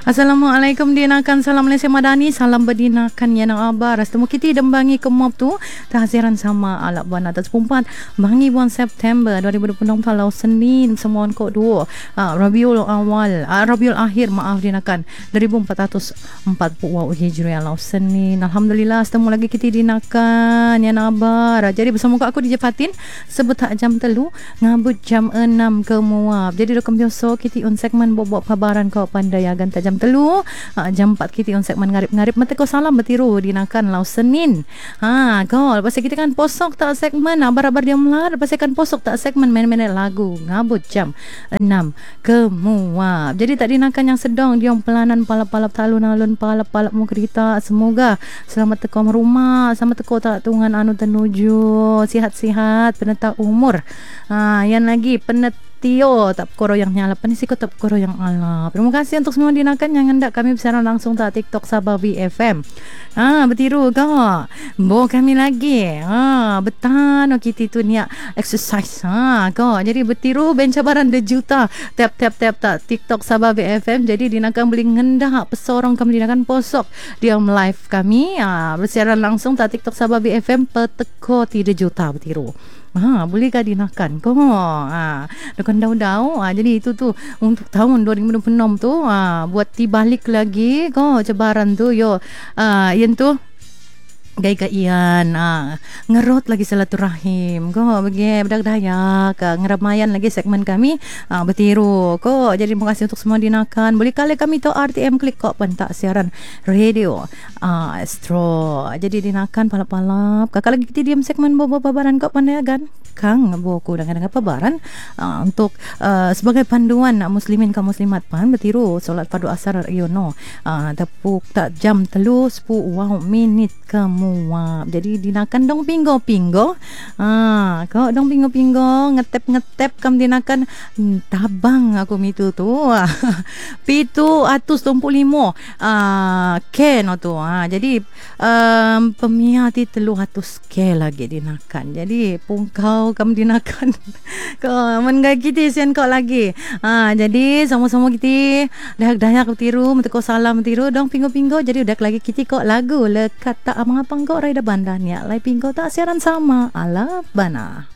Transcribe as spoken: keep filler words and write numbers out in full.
Assalamualaikum dinakan salam Malaysia Madani, salam berdinakan yang abar. Temu kita dembangi ke mob tu tahziran sama alak buan atas pumpat bangi bulan September dua ribu dua puluh enam kalau Senin semua kok dua uh, Rabiul Awal uh, Rabiul Akhir maaf dinakan dua ribu empat ratus empat puluh Hijriah lau Senin. Alhamdulillah temu lagi kita dinakan yang abar. Jadi bersama aku di Jepatin sebut tak jam telu ngabut jam enam ke muab. Jadi dokam biasa kita on segmen bobok pabaran kau pandai agan tak jam telu ha, jam empat kita on segmen ngarip-ngarip mata kau salam bertiru dinakan lau Senin ha kau lepas kita kan posok tak segmen abar-abar dia melar lepas kan posok tak segmen main-main lagu ngabut jam enam ke muab. Jadi tak dinakan yang sedang dia pelanan palap-palap talun-alun palap-palap mu kereta semoga selamat teko rumah selamat teko tak tungan anu tenuju sihat-sihat peneta umur ha yang lagi penet Tio tak koro yang nyala penisi ko tak koro yang ala. Terima kasih untuk semua dinakan yang hendak kami bersiaran langsung tak TikTok Sabah V F M. Ha bertiru kau. Bo kami lagi. Ha betan kita tu ni exercise. Ha kau. Jadi bertiru ben cabaran dua juta. Tap tap tap tak TikTok Sabah V F M. Jadi dinakan boleh ngendak pesorong kami dinakan posok diam live kami. Ha bersiaran langsung tak TikTok Sabah V F M peteko tiga juta bertiru. Ha, bolehkah dinakan? Kau ha, dekat daun-daun. Ha, jadi itu tu untuk tahun dua ribu dua puluh enam tu ha, buat tibalik lagi kau cabaran tu yo. Ah, yang tu gaya-gayaan ah ngerot lagi silaturahim ko bagi budak Dayak ah, ngeramayan lagi segmen kami ah, bertiru ko. Jadi terima kasih untuk semua dinakan boleh kali kami tu R T M klik kok pentak siaran radio ah, Astro. Jadi dinakan palap-palap kakak lagi kita diam segmen bobo pabaran kok pandayagan kang boku dengan pabaran ah, untuk ah, sebagai panduan muslimin kaum muslimat pan bertiru solat padu asar yono ah, tepuk tak jam telu sepuluh wow minit kamu muap. Jadi dinakan dong pinggo-pinggo. Ah, kau dong pinggo-pinggo ngetep-ngetep kam dinakan hmm, tabang aku mitu tu. Pitu atus tumpu limo. Ah, K no tu. Ah, jadi um, pemiati telu atus K lagi dinakan. Jadi pungkau kam dinakan. Kau mengai kita sian kau lagi. Ah, jadi sama-sama kita dayak-dayak tiru, menteko salam tiru dong pinggo-pinggo. Jadi udah lagi kita kok lagu lekat tak amang apa kau Raida Bandanya lai pinggo tak siaran sama ala bana.